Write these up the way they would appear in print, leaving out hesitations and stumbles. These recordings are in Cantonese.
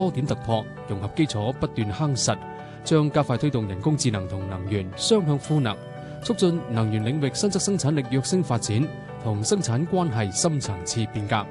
多點突破，融合基礎不斷夯實，將加快推動人工智能同能源雙向賦能，促進能源領域新質生產力躍升發展同生產關係深層次變革。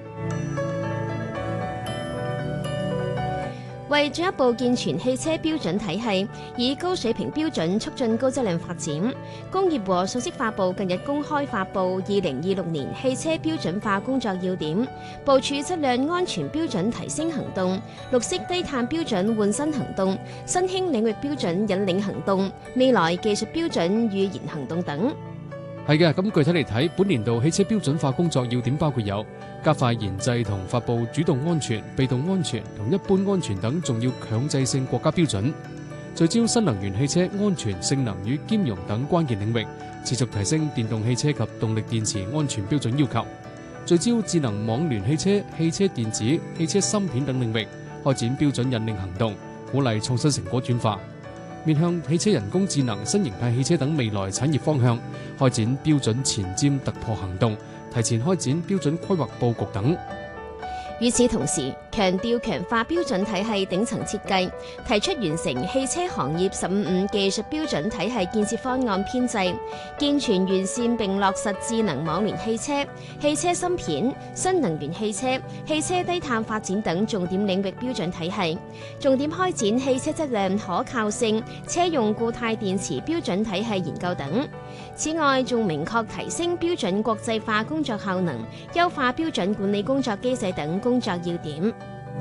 為進一步健全汽車標準體系，以高水平標準促進高質量發展，工業和信息發布近日公開發布2026年汽車標準化工作要點，部署質量安全標準提升行動、綠色低碳標準換新行動、新興領域標準引領行動、未來技術標準預言行動等。 係嘅，咁具體嚟睇，本年度汽車標準化工作要點包括有加快研製同發布主動安全、被動安全同一般安全等重要強制性國家標準，聚焦新能源汽車安全、性能與兼容等關鍵領域，持續提升電動汽車及動力電池安全標準要求，聚焦智能網聯汽車、汽車電子、汽車芯片等領域，開展標準引領行動，鼓勵創新成果轉化。面向汽車人工智能、新形態汽車等未來產業方向，開展標準前瞻突破行動，提前開展標準規劃佈局等。 與此同時，強調強化標準體系頂層設計，提出完成汽車行業15技術標準體系建設方案編製，健全完善並落實智能網聯汽車、汽車芯片、新能源汽車、汽車低碳發展等重點領域標準體系，重點開展汽車質量可靠性、車用固態電池標準體系研究等。此外，仲明確提升標準國際化工作效能，優化標準管理工作機制等工作要點。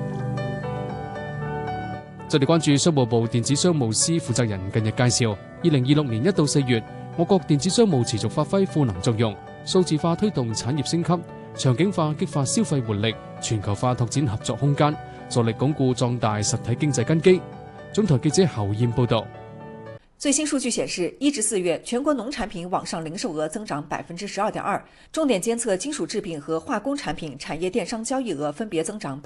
再嚟關注商務部電子商務司負責人近日介紹，2026年1到4月，我國電子商務持續發揮賦能作用，數字化推動產業升級，場景化激發消費活力，全球化拓展合作空間，助力鞏固壯大實體經濟根基。總台記者侯燕報道。 最新數據顯示，1至4月全國農產品網上零售額增長12.2%，重點監測金屬製品和化工產品產業電商交易額分別增長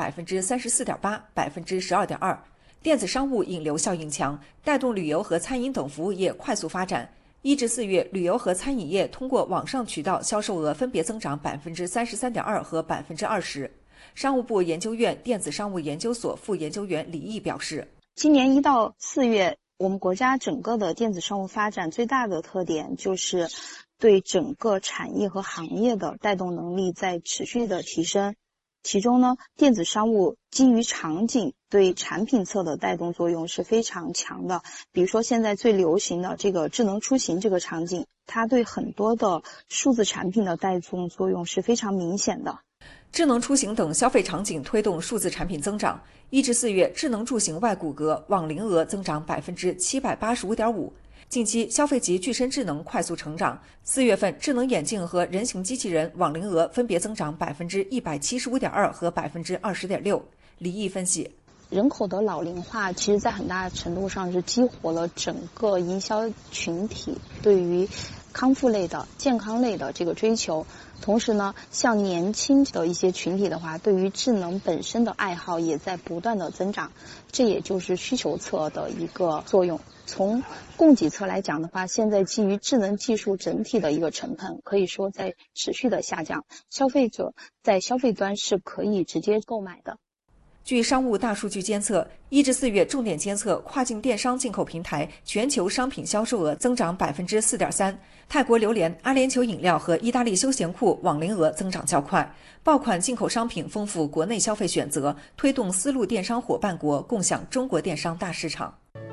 34.8%、12.2%。電子商務引流效應強，帶動旅遊和餐飲等服務業快速發展。1至4月，旅遊和餐飲業通過網上渠道銷售額分別增長33.2%和20%。商務部研究院電子商務研究所副研究員李毅表示， 今年1到4月，我們國家整個的電子商務發展最大的特點就是對整個產業和行業的帶動能力在持續的提升。其中呢，電子商務基於場景對產品側的帶動作用是非常強的。比如說現在最流行的這個智能出行這個場景，它對很多的數字產品的帶動作用是非常明顯的。 智能出行等消費場景推動數字產品增長。1至4月，智能住行外骨骼網零額增長785.5%。近期消費級具身智能快速成長，4月份智能眼鏡和人形機器人網零額分別增長175.2%和20.6%。李毅分析， 人口的老齡化其實在很大程度上是激活了整個營銷群體對於康復類的、健康類的這個追求。同時呢，像年輕的一些群體的話，對於智能本身的愛好也在不斷的增長，這也就是需求側的一個作用。從供給側來講的話，現在基於智能技術整體的一個成本可以說在持續的下降，消費者在消費端是可以直接購買的。 據商務大數據監測，1至4月重點監測跨境電商進口平台全球商品銷售額增長4.3%，泰國榴蓮、阿聯酋飲料和意大利休閒褲網零額增長較快。爆款進口商品豐富國內消費選擇，推動絲路電商夥伴國共享中國電商大市場。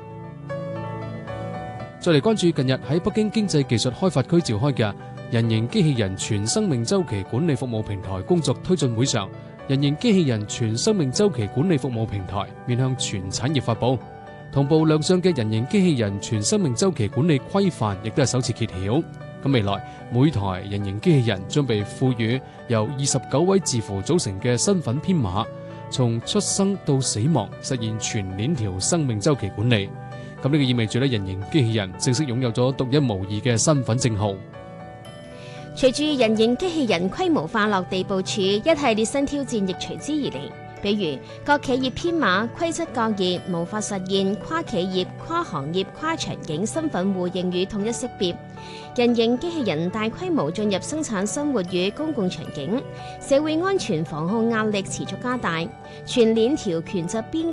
再嚟關注近日喺北京經濟技術開發區召開嘅人形機器人全生命週期管理服務平台工作推進會上，人形機器人全生命週期管理服務平台面向全產業發佈，同步亮相嘅人形機器人全生命週期管理規範亦都係首次揭曉。咁未來每台人形機器人將被賦予由29位字符組成嘅身份編碼，從出生到死亡實現全鏈條生命週期管理。咁呢個意味住人形機器人正式擁有咗獨一無二嘅身份證號。 隨住人形機器人規模化落地部署，一系列新挑戰亦隨之而嚟。 比如各企業編碼規則各異，無法實現跨企業、跨行業、跨場景身份互認與統一識別。人形機器人大規模進入生產生活與公共場景，社會安全防控壓力持續加大，全鏈條權責邊